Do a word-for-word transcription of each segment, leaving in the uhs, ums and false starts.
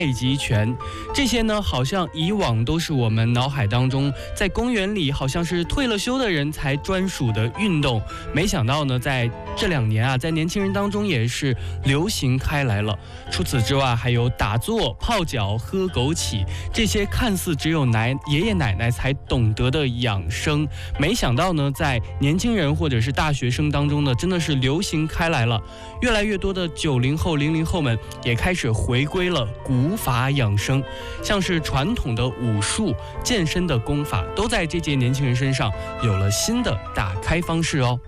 太极拳，这些呢，好像以往都是我们脑海当中在公园里好像是退了休的人才专属的运动。没想到呢，在这两年啊，在年轻人当中也是流行开来了。除此之外，还有打坐、泡脚、喝枸杞，这些看似只有奶爷爷奶奶才懂得的养生，没想到呢，在年轻人或者是大学生当中呢，真的是流行开来了。越来越多的九零后、零零后们也开始回归了古法养生，像是传统的武术、健身的功法，都在这届年轻人身上有了新的打开方式哦。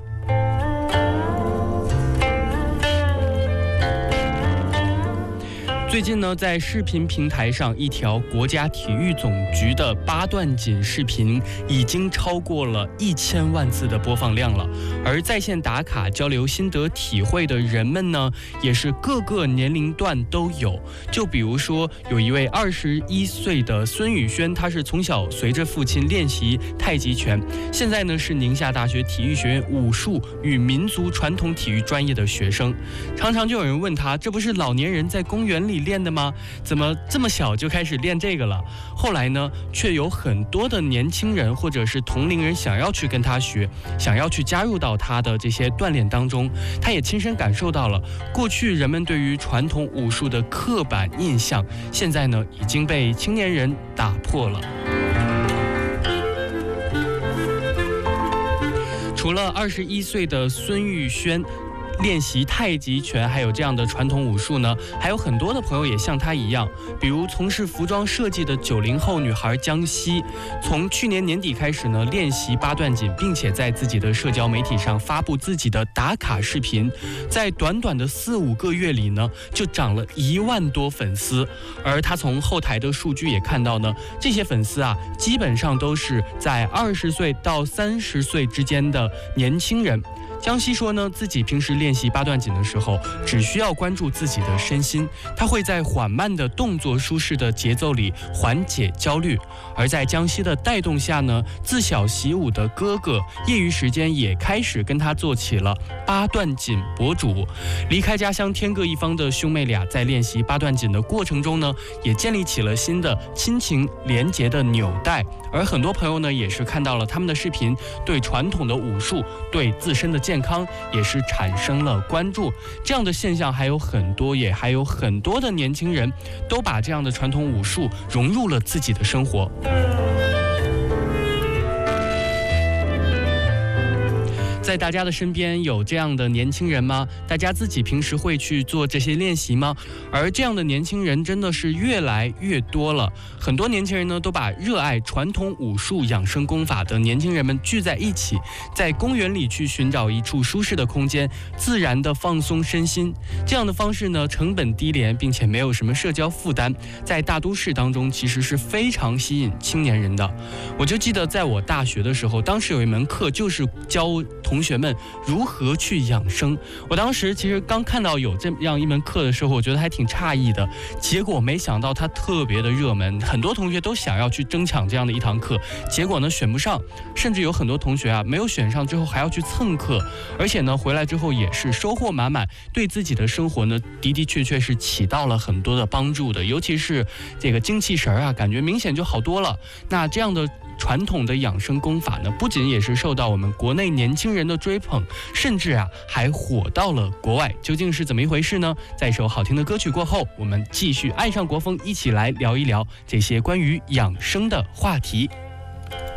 最近呢，在视频平台上，一条国家体育总局的八段锦视频已经超过了一千万次的播放量了。而在线打卡交流心得体会的人们呢，也是各个年龄段都有。就比如说，有一位二十一岁的孙宇轩，他是从小随着父亲练习太极拳，现在呢是宁夏大学体育学院武术与民族传统体育专业的学生。常常就有人问他，这不是老年人在公园里练的吗？怎么这么小就开始练这个了？后来呢，却有很多的年轻人或者是同龄人想要去跟他学，想要去加入到他的这些锻炼当中。他也亲身感受到了过去人们对于传统武术的刻板印象，现在呢已经被青年人打破了。除了二十一岁的孙玉轩练习太极拳还有这样的传统武术呢，还有很多的朋友也像他一样，比如从事服装设计的九零后女孩江西，从去年年底开始呢练习八段锦，并且在自己的社交媒体上发布自己的打卡视频，在短短的四五个月里呢就涨了一万多粉丝。而他从后台的数据也看到呢，这些粉丝啊基本上都是在二十岁到三十岁之间的年轻人。江西说呢，自己平时练习八段锦的时候，只需要关注自己的身心，他会在缓慢的动作、舒适的节奏里缓解焦虑。而在江西的带动下呢，自小习武的哥哥，业余时间也开始跟他做起了八段锦博主。离开家乡天各一方的兄妹俩，在练习八段锦的过程中呢，也建立起了新的亲情连结的纽带。而很多朋友呢，也是看到了他们的视频，对传统的武术、对自身的健康也是产生了关注。这样的现象还有很多，也还有很多的年轻人都把这样的传统武术融入了自己的生活。在大家的身边有这样的年轻人吗？大家自己平时会去做这些练习吗？而这样的年轻人真的是越来越多了。很多年轻人呢，都把热爱传统武术养生功法的年轻人们聚在一起，在公园里去寻找一处舒适的空间，自然的放松身心。这样的方式呢，成本低廉，并且没有什么社交负担，在大都市当中其实是非常吸引青年人的。我就记得在我大学的时候，当时有一门课就是教同学们如何去养生。我当时其实刚看到有这样一门课的时候，我觉得还挺诧异的，结果没想到它特别的热门，很多同学都想要去争抢这样的一堂课，结果呢选不上，甚至有很多同学啊没有选上之后还要去蹭课，而且呢回来之后也是收获满满，对自己的生活呢的的确确是起到了很多的帮助的，尤其是这个精气神啊，感觉明显就好多了。那这样的传统的养生功法呢，不仅也是受到我们国内年轻人的追捧，甚至啊还火到了国外。究竟是怎么一回事呢？在一首好听的歌曲过后，我们继续爱上国风，一起来聊一聊这些关于养生的话题。